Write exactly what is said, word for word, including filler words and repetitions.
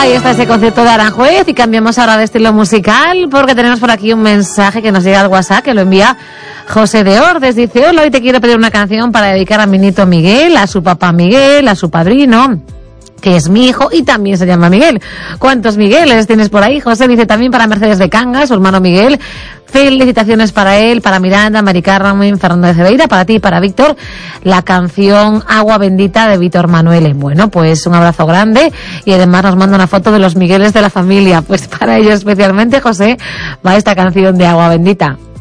Ahí está ese concierto de Aranjuez y cambiamos ahora de estilo musical porque tenemos por aquí un mensaje que nos llega al WhatsApp que lo envía José de Ordes. Dice: hola, hoy te quiero pedir una canción para dedicar a mi nieto Miguel, a su papá Miguel, a su padrino, que es mi hijo y también se llama Miguel. ¿Cuántos Migueles tienes por ahí, José? Dice también para Mercedes de Cangas, su hermano Miguel. Felicitaciones para él, para Miranda, Mari Carmen, Fernando de Cebeira, para ti y para Víctor, la canción Agua Bendita de Víctor Manuel. Bueno, pues un abrazo grande y además nos manda una foto de los Migueles de la familia. Pues para ellos especialmente, José, va esta canción de Agua Bendita.